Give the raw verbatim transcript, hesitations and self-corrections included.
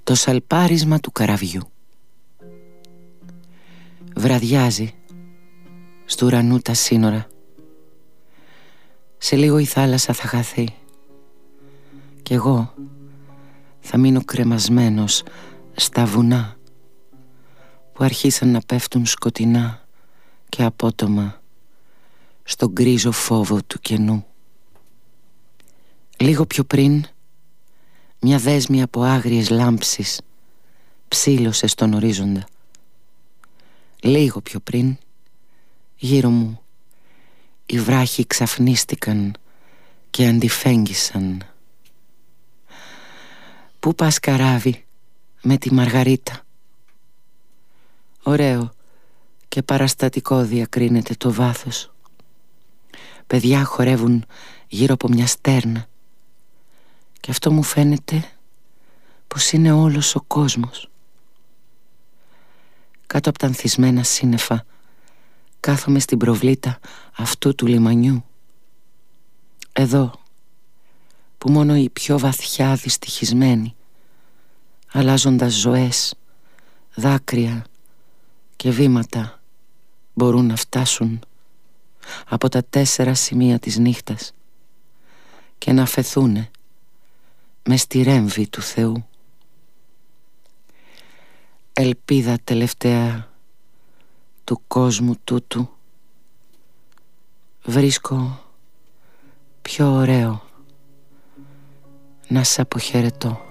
Το σαλπάρισμα του καραβιού. Βραδιάζει στου ουρανού τα σύνορα. Σε λίγο η θάλασσα θα χαθεί κι εγώ θα μείνω κρεμασμένος στα βουνά που αρχίσαν να πέφτουν σκοτεινά και απότομα στον γκρίζο φόβο του κενού. Λίγο πιο πριν μια δέσμη από άγριες λάμψεις ψήλωσε στον ορίζοντα. Λίγο πιο πριν γύρω μου οι βράχοι ξαφνίστηκαν και αντιφέγγισαν. Πού πας καράβι με τη Μαργαρίτα? Ωραίο και παραστατικό διακρίνεται το βάθος. Παιδιά χορεύουν γύρω από μια στέρνα και αυτό μου φαίνεται πως είναι όλος ο κόσμος. Κάτω από τα ανθισμένα σύννεφα κάθομαι στην προβλήτα αυτού του λιμανιού. Εδώ που μόνο οι πιο βαθιά δυστυχισμένοι, αλλάζοντας ζωές, δάκρυα και βήματα, μπορούν να φτάσουν από τα τέσσερα σημεία της νύχτας και να αφεθούνε μες στη ρέμβη του Θεού. Ελπίδα τελευταία του κόσμου τούτου, βρίσκω πιο ωραίο να σ' αποχαιρετώ.